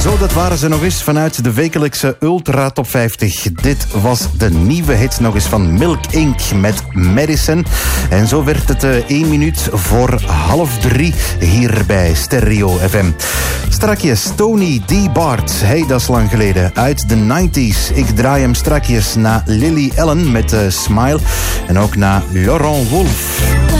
Zo, dat waren ze nog eens vanuit de wekelijkse Ultra Top 50. Dit was de nieuwe hit nog eens van Milk Inc. met Medicine. En zo werd het 1 minuut voor 2:30 hier bij Stereo FM. Strakjes Tony D. Bart. Hey, dat is lang geleden. Uit de 90s. Ik draai hem strakjes naar Lily Allen met Smile. En ook naar Laurent Wolf.